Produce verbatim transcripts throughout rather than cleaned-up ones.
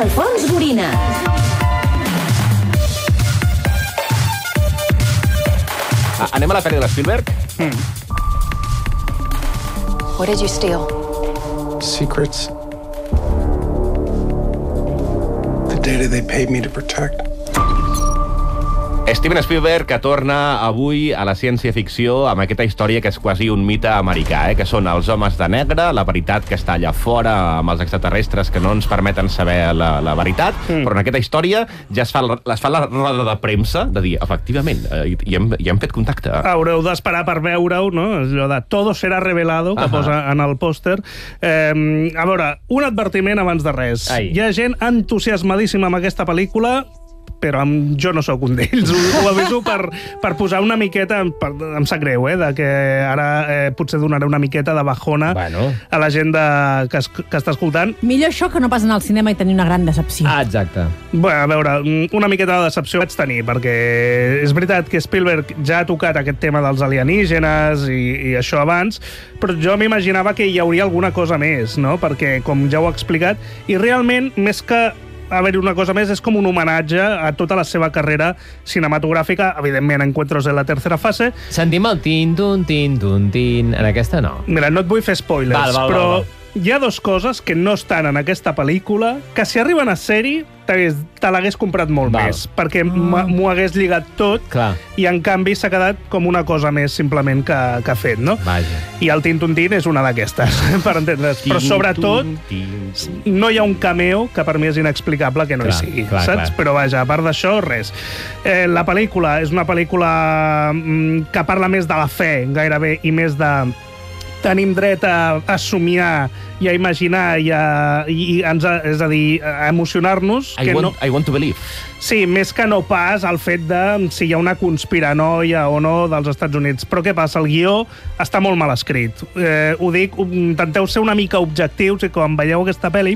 Alfons Gorina. Ah, anem a la pel·li de l'Spielberg? Hmm. What did you steal? Secrets. The data they paid me to protect. Steven Spielberg, que torna avui a la ciència-ficció amb aquesta història que és quasi un mite americà, eh? Que són els homes de negre, la veritat que està allà fora amb els extraterrestres que no ens permeten saber la, la veritat, mm. però en aquesta història ja es fa, es fa la roda de premsa de dir, efectivament, eh, i, hem, i hem fet contacte. Haureu d'esperar per veure-ho, no? Allò de todo será revelado, que uh -huh. posa en el pòster. Eh, a veure, un advertiment abans de res. Ai. Hi ha gent entusiasmadíssima amb aquesta pel·lícula, però amb, jo no sóc un d'ells. Ho, ho aviso per, per posar una miqueta... Per, em sap greu, eh, de que ara eh, potser donaré una miqueta de bajona bueno. a la gent de, que, es, que està escoltant. Millor això que no pas anar al cinema i tenir una gran decepció. Ah, exacte. Bé, a veure, una miqueta de decepció vaig tenir, perquè és veritat que Spielberg ja ha tocat aquest tema dels alienígenes i, i això abans, però jo m'imaginava que hi hauria alguna cosa més, no? Perquè, com ja ho ha explicat, i realment, més que haver-hi una cosa més, és com un homenatge a tota la seva carrera cinematogràfica, evidentment Encuentros de la tercera fase. Sentim el tin-tun, tin-tun, tin... En aquesta no. Mira, no et vull fer spoilers, val, val, però val, val. hi ha dues coses que no estan en aquesta pel·lícula, que si arriben a ser-hi, te l'hagués comprat molt val. més, perquè m'ho hagués lligat tot. Clar. I en canvi s'ha quedat com una cosa més simplement que, que ha fet, no? Vaja. I el tin-tun-tin és una d'aquestes, per entendre's. Però sobretot no hi ha un cameo que per mi és inexplicable que no clar, hi sigui, clar, saps? Clar. Però vaja, a part d'això, res. Eh, la pel·lícula és una pel·lícula mm, que parla més de la fe, gairebé, i més de... tenim dret a, a somiar i a imaginar i a, i, i ens a, és a dir, a emocionar-nos. I, que want, no... I want to believe. Sí, més que no pas el fet de si hi ha una conspiranoia o no dels Estats Units. Però què passa? El guió està molt mal escrit. Eh, ho dic, intenteu ser una mica objectius i quan veieu aquesta pel·li,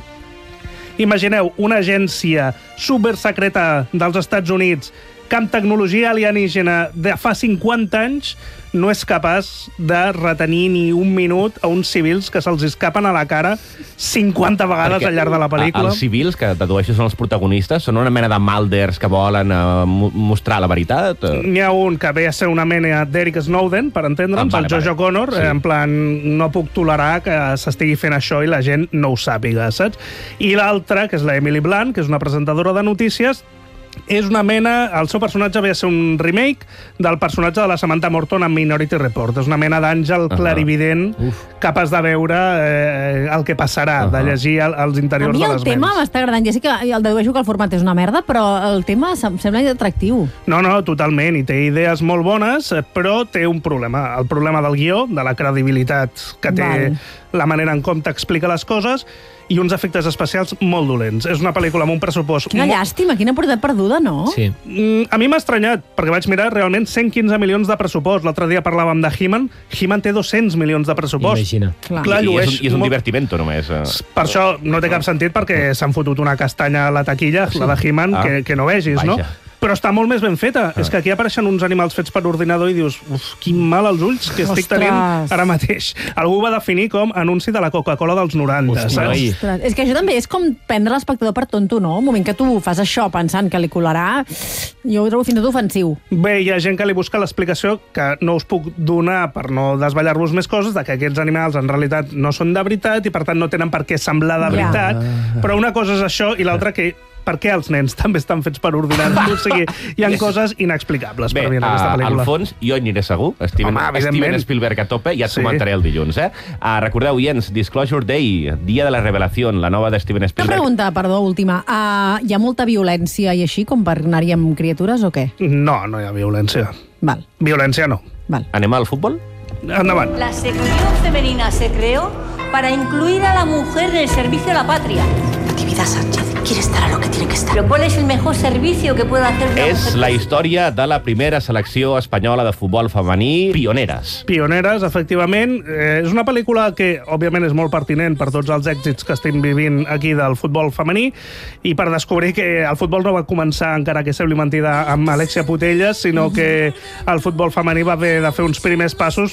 imagineu una agència supersecreta dels Estats Units que amb tecnologia alienígena de fa cinquanta anys no és capaç de retenir ni un minut a uns civils que se'ls escapen a la cara cinquanta vegades Perquè al llarg de la pel·lícula. Els civils, que dedueixo són els protagonistes, són una mena de Mulders que volen uh, mostrar la veritat? N'hi ha un que ve a ser una mena d'Eric Snowden, per entendre'ns, ah, vale, el Jojo vale. Connor, sí. en plan, no puc tolerar que s'estigui fent això i la gent no ho sàpiga, saps? I l'altra, que és la Emily Blunt, que és una presentadora de notícies, és una mena... El seu personatge ve a ser un remake del personatge de la Samantha Morton en Minority Report. És una mena d'àngel clarivident uh -huh. capaç de veure eh, el que passarà, uh -huh. de llegir el, els interiors de les ments. A mi el tema m'està agradant. Ja sé que el dedueixo que el format és una merda, però el tema em sembla atractiu. No, no, totalment. I té idees molt bones, però té un problema. El problema del guió, de la credibilitat que té Val. la manera en com t'explica les coses, i uns efectes especials molt dolents. És una pel·lícula amb un pressupost... Quina molt... llàstima, quina oportunitat perduda, no? Sí. Mm, a mi m'ha estranyat, perquè vaig mirar realment cent quinze milions de pressupost. L'altre dia parlàvem de He-Man. He-Man té dos-cents milions de pressupost. Imagina. Clar. Clar, I, i, és, és, I és un molt... divertimento, només. Uh... Per això no té cap sentit, perquè s'han fotut una castanya a la taquilla, sí. la de He-Man, ah. que, que no vegis, Vaja. no? Però està molt més ben feta. Ah. És que aquí apareixen uns animals fets per ordinador i dius, uf, quin mal als ulls que estic Ostres. tenint ara mateix. Algú va definir com anunci de la Coca-Cola dels noranta, Hosti, saps? Ostres. És que això també és com prendre l'espectador per tonto, no? Un moment que tu fas això pensant que li colarà, jo ho trobo fins i tot ofensiu. Bé, hi ha gent que li busca l'explicació que no us puc donar per no desvetllar-vos més coses, de que aquests animals en realitat no són de veritat i per tant no tenen per què semblar de veritat, ja. però una cosa és això i l'altra que per què els nens també estan fets per ordinador? O sigui, hi ha coses inexplicables Bé, per mi en aquesta pel·lícula. Al fons, jo hi aniré segur. Steven, Home, Steven Spielberg a tope, ja et sí. comentaré el dilluns. Eh? Uh, recordeu, oients, Disclosure Day, dia de la revelació, la nova de Steven Spielberg. Una pregunta, perdó, última. Uh, hi ha molta violència i així, com per anar-hi amb criatures o què? No, no hi ha violència. Val. Violència no. Val. Anem al futbol? Endavant. La sección femenina se creó para incluir a la mujer en el servicio de la patria. Natividad Sánchez quiere estar a lo que tiene que estar. Pero ¿cuál es el mejor servicio que puede hacer una És mujer? la història de la primera selecció espanyola de futbol femení, Pioneres. Pioneres, efectivament. Eh, és una pel·lícula que, òbviament, és molt pertinent per tots els èxits que estem vivint aquí del futbol femení i per descobrir que el futbol no va començar, encara que sembli mentida, amb Alexia Putellas, sinó que el futbol femení va haver de fer uns primers passos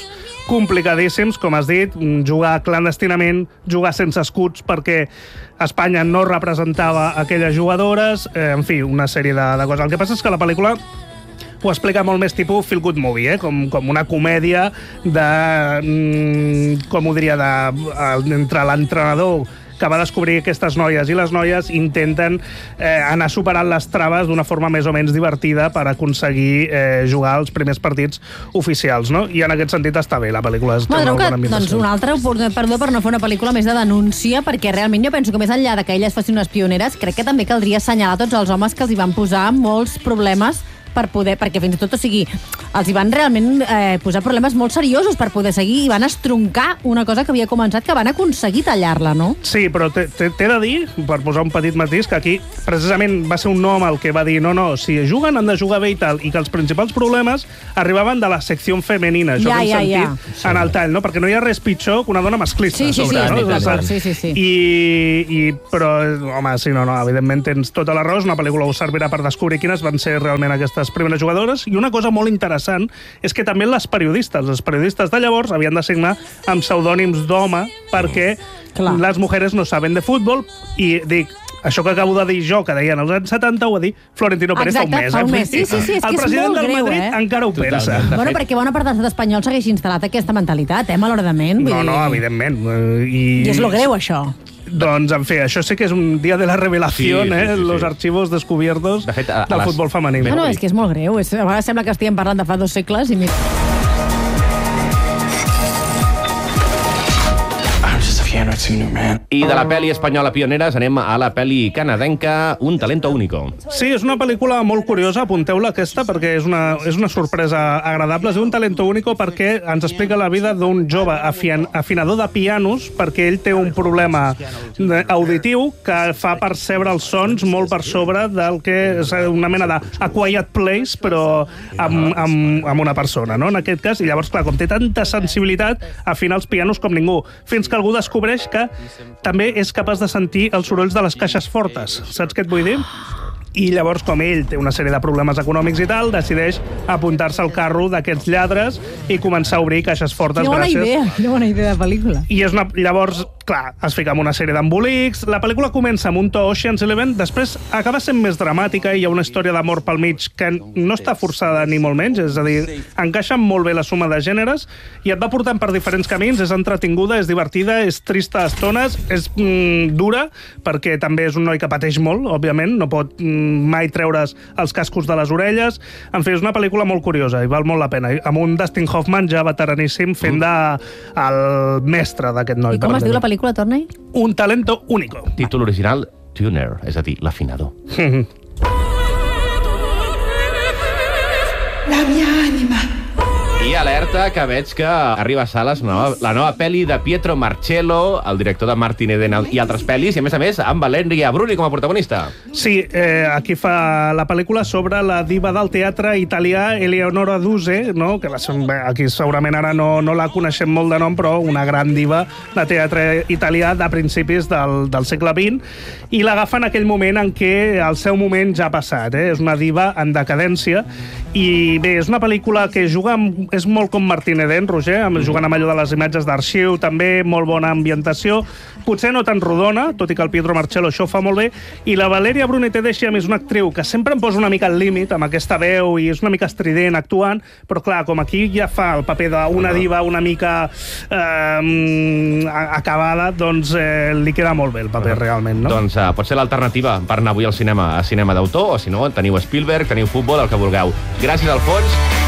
complicadíssims, com has dit, jugar clandestinament, jugar sense escuts perquè Espanya no representava aquelles jugadores, eh, en fi, una sèrie de, de coses. El que passa és que la pel·lícula ho explica molt més tipus feel good movie, eh? com, com una comèdia de, mm, com ho diria, de, entre l'entrenador que va descobrir aquestes noies i les noies intenten eh, anar superant les traves d'una forma més o menys divertida per aconseguir eh, jugar als primers partits oficials, no? I en aquest sentit està bé, la pel·lícula és M'adoneu una que, bona ambientació. doncs, una altra oportunitat, perdó, per no fer una pel·lícula més de denúncia, perquè realment jo penso que més enllà de que elles fossin unes pioneres, crec que també caldria assenyalar tots els homes que els hi van posar molts problemes per poder, perquè fins i tot, o sigui, els hi van realment eh, posar problemes molt seriosos per poder seguir i van estroncar una cosa que havia començat, que van aconseguir tallar-la, no? Sí, però t'he de dir, per posar un petit matís, que aquí precisament va ser un home el que va dir no, no, si juguen han de jugar bé i tal, i que els principals problemes arribaven de la secció femenina, això ja, que hem ja, sentit ja. en el tall, no? Perquè no hi ha res pitjor que una dona masclista. Sí, sí, sobre, sí, no? d'acord, sí, sí, sí. I, i, però, home, sí, no, no, evidentment tens tota la raó, és una pel·lícula que us servirà per descobrir quines van ser realment aquestes primeres jugadores. I una cosa molt interessant és que també les periodistes, els periodistes de llavors havien de signar amb pseudònims d'home perquè Clar. les mujeres no saben de futbol i dic, això que acabo de dir jo, que deien als anys setanta, ho va dir Florentino Pérez fa un mes. fa un mes. Sí, sí, sí, és el que és president molt del greu, Madrid eh? encara ho Totalment. pensa. De Bueno, fet- perquè bona part de l'estat espanyol segueix instal·lat aquesta mentalitat, eh, malauradament. Vull No, dir... no, evidentment. eh, I, I és lo greu, això. Doncs, en fi, això sí que és un dia de la revelació, Sí, sí, eh? sí, sí. Los archivos descubiertos De fet, a- a del les- futbol femení. No, no, és que és molt greu. És, a vegades sembla que estiguem parlant de fa dos segles i mira... I'm just a piano tuner, man. I de la pel·li espanyola Pioneres anem a la pel·li canadenca Un talento único. Sí, és una pel·lícula molt curiosa, apunteu-la aquesta, perquè és una, és una sorpresa agradable. És un talento único perquè ens explica la vida d'un jove afian, afinador de pianos, perquè ell té un problema auditiu que fa percebre els sons molt per sobre del que és una mena de A Quiet Place, però amb, amb, amb una persona, no? En aquest cas. I llavors, clar, com té tanta sensibilitat, afina els pianos com ningú, fins que algú descobreix que també és capaç de sentir els sorolls de les caixes fortes. Saps què et vull dir? I llavors, com ell té una sèrie de problemes econòmics i tal, decideix apuntar-se al carro d'aquests lladres i començar a obrir caixes fortes. Quina bona gràcies. idea, quina bona idea de pel·lícula. I és una... llavors, clar, es fica en una sèrie d'embolics. La pel·lícula comença amb un to Ocean's Eleven, després acaba sent més dramàtica i hi ha una història d'amor pel mig que no està forçada ni molt menys, és a dir, encaixa molt bé la suma de gèneres i et va portant per diferents camins, és entretinguda, és divertida, és trista a estones, és mm, dura, perquè també és un noi que pateix molt, òbviament, no pot mm, mai treure's els cascos de les orelles. En fi, és una pel·lícula molt curiosa i val molt la pena. Amb un Dustin Hoffman ja veteraníssim fent de el mestre d'aquest noi. I com es diu la pel·lícula, torna-hi? Un talento único. Títol original, Tuner, és a dir, l'afinador. La mia anima. I alerta, que veig que arriba a sales la nova, la nova pel·li de Pietro Marcello, el director de Martin Eden i altres pel·lis, i a més a més amb Valeria Bruni com a protagonista. Sí, eh, aquí fa la pel·lícula sobre la diva del teatre italià Eleonora Duse, no? Que va ser, bé, aquí segurament ara no, no la coneixem molt de nom, però una gran diva de teatre italià de principis del, del segle vint, i l'agafa en aquell moment en què el seu moment ja ha passat. Eh? És una diva en decadència, i bé, és una pel·lícula que juga amb, és molt com Martin Eden, Roger, amb, jugant amb allò de les imatges d'arxiu, també molt bona ambientació, potser no tan rodona, tot i que el Pietro Marcello això ho fa molt bé, i la Valeria Bruni Tedeschi és una actriu que sempre em posa una mica al límit amb aquesta veu i és una mica estrident actuant, però clar, com aquí ja fa el paper d'una diva una mica eh, acabada, doncs eh, li queda molt bé el paper realment, no? Doncs uh, pot ser l'alternativa per anar avui al cinema, a cinema d'autor, o si no, teniu Spielberg, teniu futbol, el que vulgueu. Gràcies, Alfons.